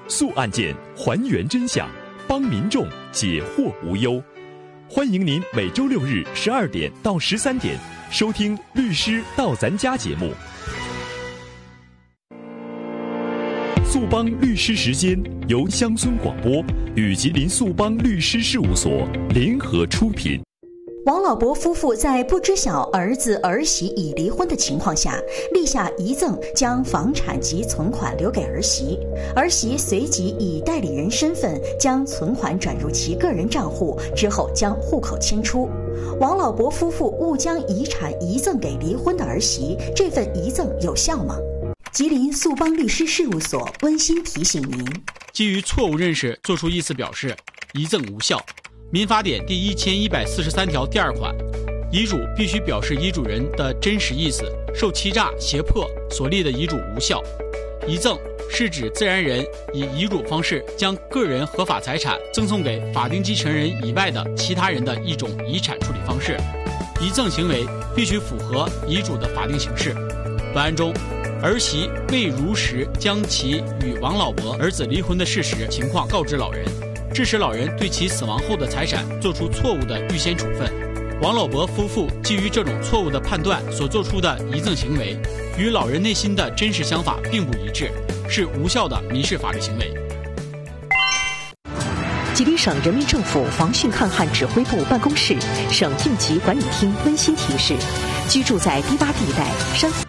诉案件，还原真相，帮民众解惑无忧。欢迎您每周6日12点到13点收听《律师到咱家》节目。速帮律师时间由乡村广播与吉林速帮律师事务所联合出品。 王老伯夫妇在不知晓儿子儿媳已离婚的情况下，立下遗赠，将房产及存款留给儿媳。儿媳随即以代理人身份将存款转入其个人账户，之后将户口迁出。王老伯夫妇误将遗产遗赠给离婚的儿媳，这份遗赠有效吗？吉林速帮律师事务所温馨提醒您： 基于错误认识作出意思表示，遗赠无效。民法典第1143条第2款，遗嘱必须表示遗嘱人的真实意思，受欺诈、胁迫所立的遗嘱无效。遗赠是指自然人以遗嘱方式将个人合法财产赠送给法定继承人以外的其他人的一种遗产处理方式。遗赠行为必须符合遗嘱的法定形式。本案中，儿媳未如实将其与王老伯儿子离婚的事实情况告知老人，致使老人对其死亡后的财产做出错误的预先处分。王老伯夫妇基于这种错误的判断所做出的遗赠行为，与老人内心的真实想法并不一致，是无效的民事法律行为。 吉林省人民政府防汛抗旱指挥部办公室、省应急管理厅温馨提示：居住在低洼地带、山